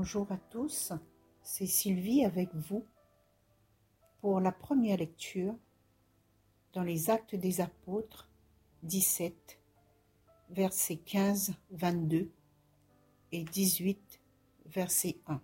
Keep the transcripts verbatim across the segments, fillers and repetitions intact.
Bonjour à tous, c'est Sylvie avec vous pour la première lecture dans les Actes des Apôtres dix-sept, versets quinze à vingt-deux et dix-huit, verset un.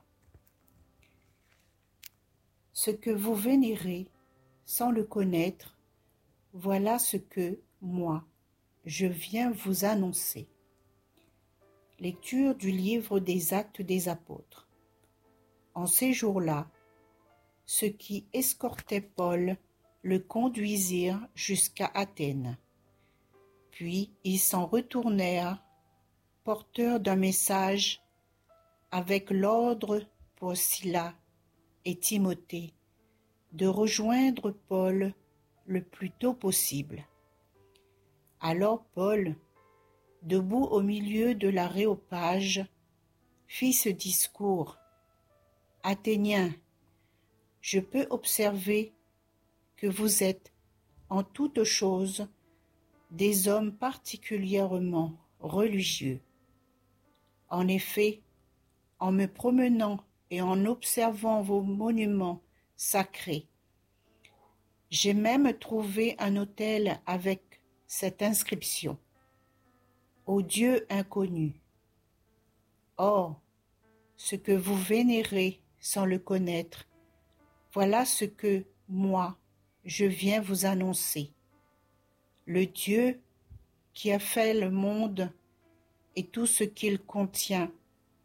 Ce que vous vénérez sans le connaître, voilà ce que, moi, je viens vous annoncer. Lecture du livre des Actes des Apôtres. En ces jours-là, ceux qui escortaient Paul le conduisirent jusqu'à Athènes. Puis ils s'en retournèrent, porteurs d'un message, avec l'ordre pour Silas et Timothée de rejoindre Paul le plus tôt possible. Alors Paul, debout au milieu de l'aréopage, fit ce discours. « Athéniens, je peux observer que vous êtes, en toutes choses, des hommes particulièrement religieux. En effet, en me promenant et en observant vos monuments sacrés, j'ai même trouvé un autel avec cette inscription. Au Dieu inconnu. Or, ce que vous vénérez sans le connaître, voilà ce que, moi, je viens vous annoncer. Le Dieu qui a fait le monde et tout ce qu'il contient,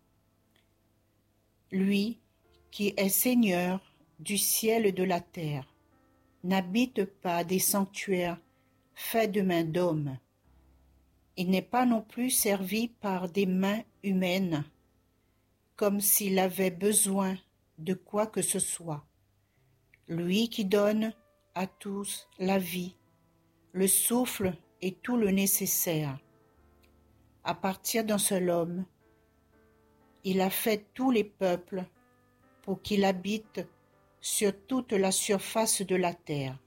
lui qui est Seigneur du ciel et de la terre, n'habite pas des sanctuaires faits de mains d'hommes. Il n'est pas non plus servi par des mains humaines, comme s'il avait besoin de quoi que ce soit. Lui qui donne à tous la vie, le souffle et tout le nécessaire. À partir d'un seul homme, il a fait tous les peuples pour qu'il habite sur toute la surface de la terre,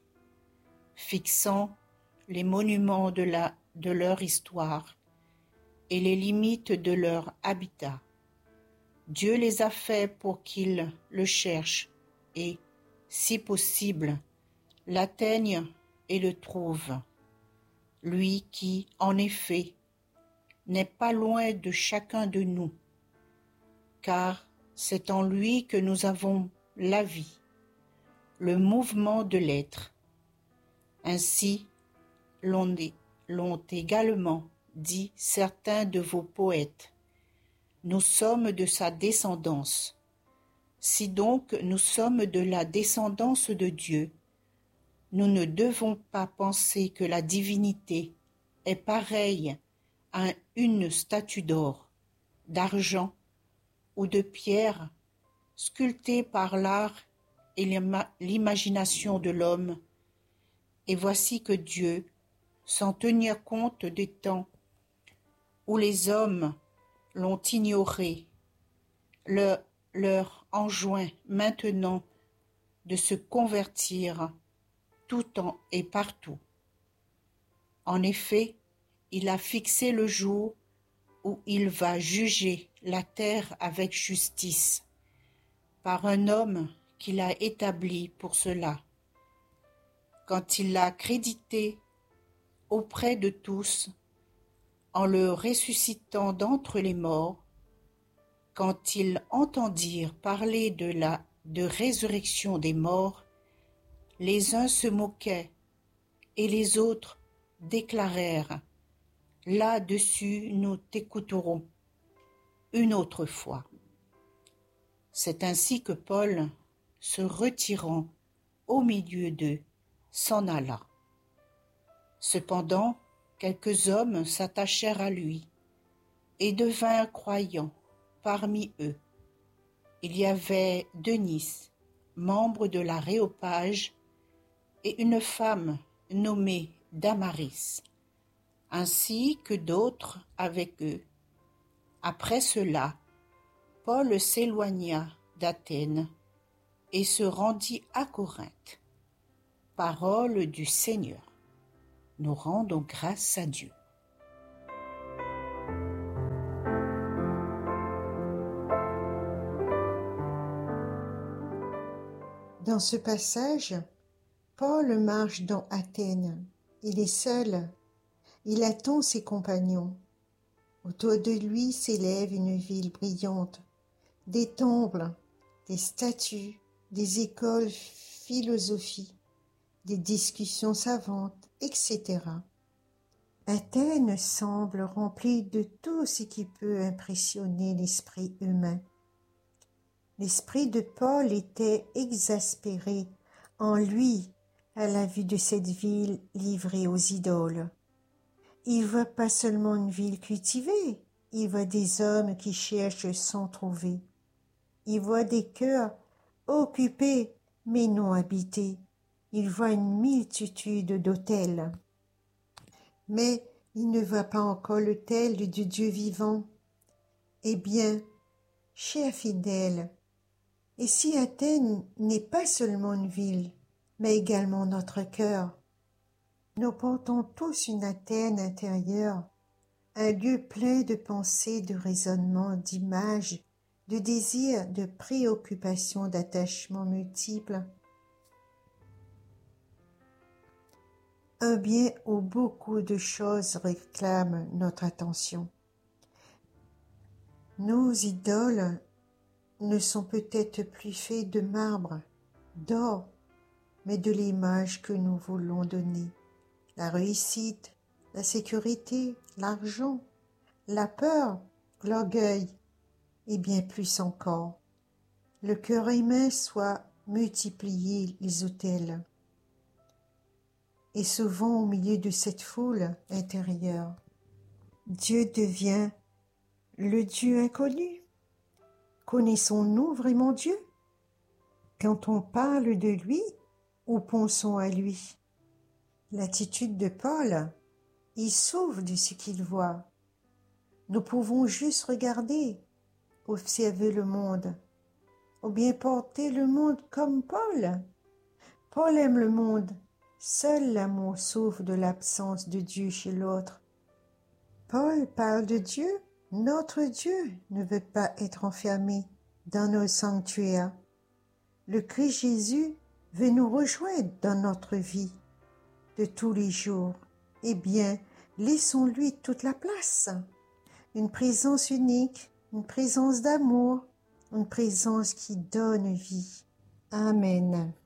fixant les monuments de la de leur histoire et les limites de leur habitat. Dieu les a faits pour qu'ils le cherchent et, si possible, l'atteignent et le trouvent. Lui qui, en effet, n'est pas loin de chacun de nous, car c'est en lui que nous avons la vie, le mouvement de l'être. Ainsi, l'on est l'ont également dit certains de vos poètes. Nous sommes de sa descendance. Si donc nous sommes de la descendance de Dieu, nous ne devons pas penser que la divinité est pareille à une statue d'or, d'argent ou de pierre sculptée par l'art et l'imagination de l'homme. Et voici que Dieu, sans tenir compte des temps où les hommes l'ont ignoré, leur, leur enjoint maintenant de se convertir tout temps et partout. En effet, il a fixé le jour où il va juger la terre avec justice, par un homme qu'il a établi pour cela. Quand il l'a crédité auprès de tous, en le ressuscitant d'entre les morts, quand ils entendirent parler de la de résurrection des morts, les uns se moquaient et les autres déclarèrent « Là-dessus nous t'écouterons une autre fois ». C'est ainsi que Paul, se retirant au milieu d'eux, s'en alla. Cependant, quelques hommes s'attachèrent à lui et devinrent croyants parmi eux. Il y avait Denis, membre de l'Aréopage, et une femme nommée Damaris, ainsi que d'autres avec eux. Après cela, Paul s'éloigna d'Athènes et se rendit à Corinthe. Parole du Seigneur. Nous rendons grâce à Dieu. Dans ce passage, Paul marche dans Athènes. Il est seul. Il attend ses compagnons. Autour de lui s'élève une ville brillante, des temples, des statues, des écoles philosophiques, des discussions savantes, et cetera. Athènes semble remplie de tout ce qui peut impressionner l'esprit humain. L'esprit de Paul était exaspéré en lui à la vue de cette ville livrée aux idoles. Il voit pas seulement une ville cultivée, il voit des hommes qui cherchent sans trouver. Il voit des cœurs occupés mais non habités. Il voit une multitude d'autels. Mais il ne voit pas encore l'autel du Dieu vivant. Eh bien, chers fidèles, et si Athènes n'est pas seulement une ville, mais également notre cœur, nous portons tous une Athènes intérieure, un lieu plein de pensées, de raisonnements, d'images, de désirs, de préoccupations, d'attachements multiples. Un bien où beaucoup de choses réclament notre attention. Nos idoles ne sont peut-être plus faits de marbre, d'or, mais de l'image que nous voulons donner. La réussite, la sécurité, l'argent, la peur, l'orgueil, et bien plus encore. Le cœur humain soit multiplié les autels. Et souvent au milieu de cette foule intérieure, Dieu devient le Dieu inconnu. Connaissons-nous vraiment Dieu? Quand on parle de lui, ou pensons à lui? L'attitude de Paul, il s'ouvre de ce qu'il voit. Nous pouvons juste regarder, observer le monde, ou bien porter le monde comme Paul. Paul aime le monde. Seul l'amour sauve de l'absence de Dieu chez l'autre. Paul parle de Dieu. Notre Dieu ne veut pas être enfermé dans nos sanctuaires. Le Christ Jésus veut nous rejoindre dans notre vie de tous les jours. Eh bien, laissons-lui toute la place. Une présence unique, une présence d'amour, une présence qui donne vie. Amen.